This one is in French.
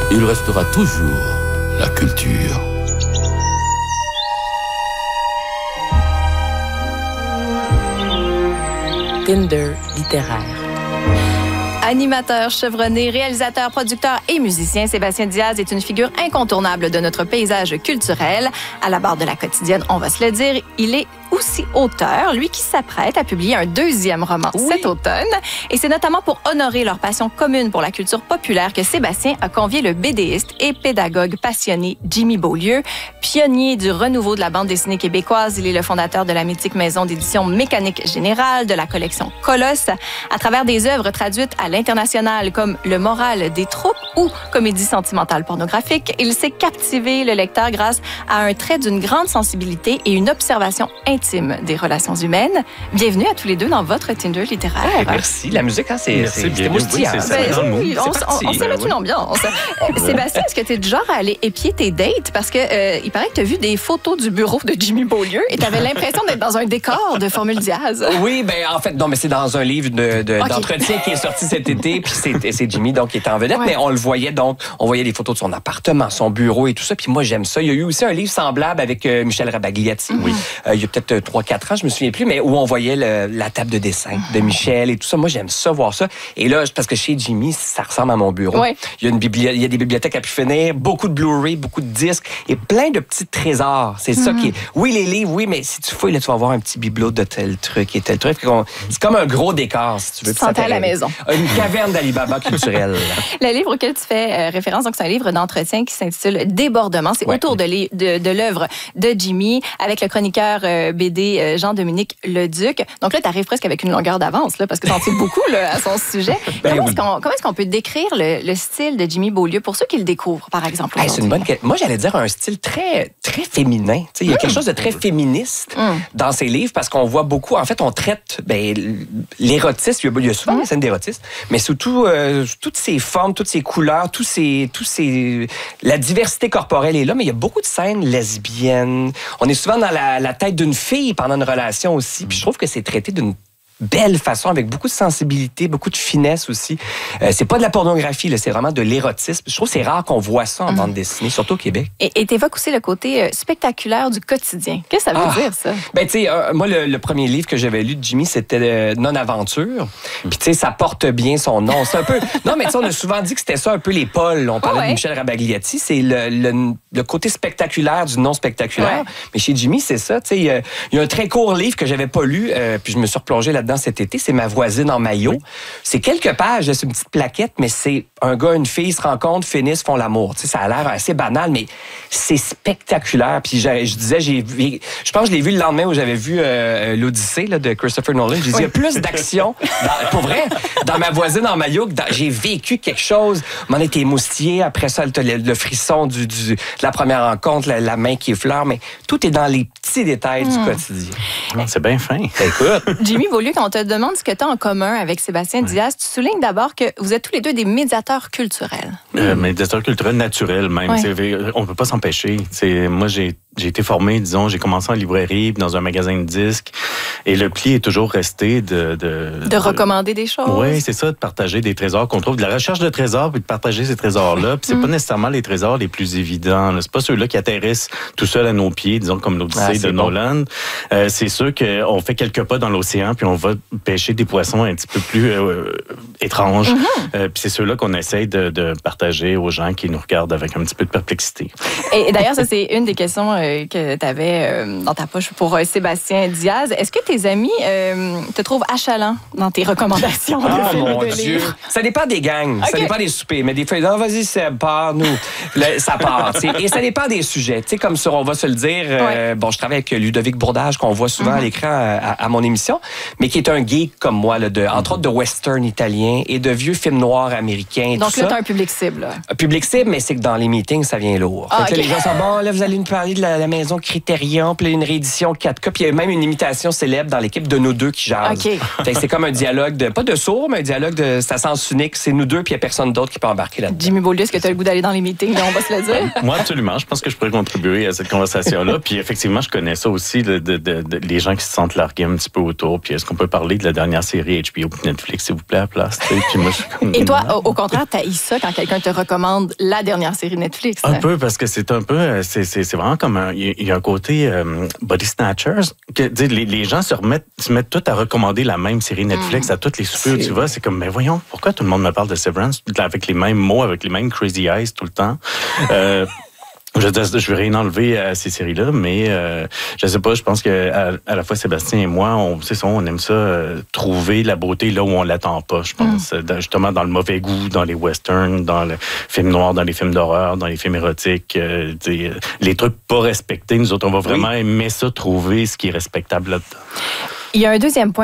il restera toujours la culture. Tinder littéraire. Animateur, chevronné, réalisateur, producteur et musicien, Sébastien Diaz est une figure incontournable de notre paysage culturel. À la barre de la quotidienne, on va se le dire, il est aussi auteur, lui qui s'apprête à publier un deuxième roman cet automne. Et c'est notamment pour honorer leur passion commune pour la culture populaire que Sébastien a convié le BDiste et pédagogue passionné Jimmy Beaulieu. Pionnier du renouveau de la bande dessinée québécoise, il est le fondateur de la mythique maison d'édition Mécanique Générale, de la collection Colosse. À travers des œuvres traduites à l'international comme Le moral des troupes ou Comédie sentimentale pornographique, il sait captiver le lecteur grâce à un trait d'une grande sensibilité et une observation intime des relations humaines. Bienvenue à tous les deux dans votre Tinder littéraire. Hey, merci. La musique, c'est moustillant. On s'est mis une ambiance. Sébastien, est-ce que tu es du genre à aller épier tes dates? Parce que il paraît que tu as vu des photos du bureau de Jimmy Beaulieu et tu avais l'impression d'être dans un décor de Formule Diaz. Oui, en fait, non, mais c'est dans un livre d'entretien qui est sorti cet été, puis c'est Jimmy donc qui était en vedette, mais on le voyait donc, on voyait des photos de son appartement, son bureau et tout ça, puis moi j'aime ça. Il y a eu aussi un livre semblable avec Michel Rabagliati, il y a peut-être 3-4 ans, je me souviens plus, mais où on voyait la table de dessin de Michel et tout ça. Moi j'aime ça, voir ça. Et là, parce que chez Jimmy, ça ressemble à mon bureau. Ouais. Il y a des bibliothèques à pu finir, beaucoup de Blu-ray, beaucoup de disques et plein de petits trésors. C'est ça qui est... Oui, les livres, oui, mais si tu fouilles, là, tu vas voir un petit bibelot de tel truc et tel truc. C'est comme un gros décor, si tu veux. Santé à la maison. Une caverne d'Alibaba culturelle. Le livre auquel tu fais référence, donc c'est un livre d'entretien qui s'intitule Débordement. C'est autour de l'œuvre de Jimmy avec le chroniqueur BD Jean-Dominique Leduc. Donc là, tu arrives presque avec une longueur d'avance là, parce que tu en tires beaucoup là, à son sujet. Comment est-ce qu'on peut décrire le style de Jimmy Beaulieu pour ceux qui le découvrent, par exemple? C'est une bonne question. Moi, j'allais dire un style très, très féminin. Il y a quelque chose de très féministe dans ses livres parce qu'on voit beaucoup... En fait, on traite l'érotisme. Il y a souvent des scènes d'érotisme, mais surtout toutes ces formes, toutes ces couleurs, la diversité corporelle est là, mais il y a beaucoup de scènes lesbiennes. On est souvent dans la tête d'une fille pendant une relation aussi, puis je trouve que c'est traité d'une belle façon, avec beaucoup de sensibilité, beaucoup de finesse aussi. C'est pas de la pornographie, là, c'est vraiment de l'érotisme. Je trouve que c'est rare qu'on voit ça en bande dessinée, surtout au Québec. Et t'évoques aussi le côté spectaculaire du quotidien. Qu'est-ce que ça veut dire, ça? Tu sais, moi, le premier livre que j'avais lu de Jimmy, c'était Non-aventure. Puis, tu sais, ça porte bien son nom. C'est un peu... Non, mais tu sais, on a souvent dit que c'était ça un peu les pôles. On parlait de Michel Rabagliati. C'est le côté spectaculaire du non-spectaculaire. Ouais. Mais chez Jimmy, c'est ça. Tu sais, il y a un très court livre que j'avais pas lu, puis je me suis replongé là-dedans cet été, c'est Ma voisine en maillot. Oui. C'est quelques pages, c'est une petite plaquette, mais c'est un gars, une fille se rencontrent, finissent, font l'amour. Tu sais, ça a l'air assez banal, mais c'est spectaculaire. Puis je disais, je pense que je l'ai vu le lendemain où j'avais vu l'Odyssée là, de Christopher Nolan. J'ai dit, il y a plus d'action, pour vrai, dans Ma voisine en maillot, que j'ai vécu quelque chose. M'en été émoustillé. Après ça, le frisson de la première rencontre, la main qui effleure, mais tout est dans les petits détails du quotidien. C'est bien fin. Écoute. Jimmy Beaulieu, quand on te demande ce que tu as en commun avec Sébastien Diaz, tu soulignes d'abord que vous êtes tous les deux des médiateurs culturels. Médiateurs culturels naturels, même. On ne peut pas s'empêcher. Moi, j'ai été formé, disons, j'ai commencé en librairie, dans un magasin de disques, et le pli est toujours resté de recommander des choses. Oui, c'est ça, de partager des trésors qu'on trouve, de la recherche de trésors, puis de partager ces trésors-là. Puis c'est pas nécessairement les trésors les plus évidents. Là. C'est pas ceux-là qui atterrissent tout seuls à nos pieds, disons, comme l'Odyssée de Nolan. C'est sûr qu'on fait quelques pas dans l'océan, puis on va pêcher des poissons un petit peu plus étranges. Puis c'est ceux-là qu'on essaye de partager aux gens qui nous regardent avec un petit peu de perplexité. Et d'ailleurs, ça, c'est une des questions que tu avais dans ta poche pour Sébastien Diaz. Est-ce que tes amis te trouvent achalant dans tes recommandations de films et de livres? Ça dépend des gangs, ça dépend des soupers. Mais des fois, non, vas-y, Seb, pars, nous. Ça part. Et ça dépend des sujets. Tu sais, comme ça, on va se le dire. Bon, je travaille avec Ludovic Bourdage, qu'on voit souvent à l'écran à mon émission, mais qui est un geek comme moi, là, entre autres de western italien et de vieux films noirs américains. Donc là, tu as un public cible. Un public cible, mais c'est que dans les meetings, ça vient lourd. Les gens sont bon, là, vous allez nous parler de à la maison Criterion, puis une réédition 4K, puis il y a même une imitation célèbre dans l'équipe de nous deux qui jasent. Okay. Fait que c'est comme un dialogue, pas de sourd, mais un dialogue c'est à sens unique. C'est nous deux, puis il n'y a personne d'autre qui peut embarquer là-dedans. Jimmy Beaulieu, est-ce que tu as le goût d'aller dans les meetings, là, on va se le dire? Moi, absolument. Je pense que je pourrais contribuer à cette conversation-là. Puis effectivement, je connais ça aussi, les gens qui se sentent largués un petit peu autour. Puis est-ce qu'on peut parler de la dernière série HBO et Netflix, s'il vous plaît, à la place? Puis moi, et toi, au contraire, t'haïs ça quand quelqu'un te recommande la dernière série Netflix? Un peu, parce que c'est un peu... C'est vraiment comme il y a un côté body snatchers. Que, les gens se mettent tous à recommander la même série Netflix à toutes les soupers où tu vas. C'est comme, mais voyons, pourquoi tout le monde me parle de Severance avec les mêmes mots, avec les mêmes crazy eyes tout le temps? Je veux rien enlever à ces séries-là, mais je sais pas, je pense que à la fois Sébastien et moi, on aime ça, trouver la beauté là où on l'attend pas, je pense. Justement dans le mauvais goût, dans les westerns, dans le film noir, dans les films d'horreur, dans les films érotiques, les trucs pas respectés. Nous autres, on va vraiment aimer ça, trouver ce qui est respectable là-dedans. Il y a un deuxième point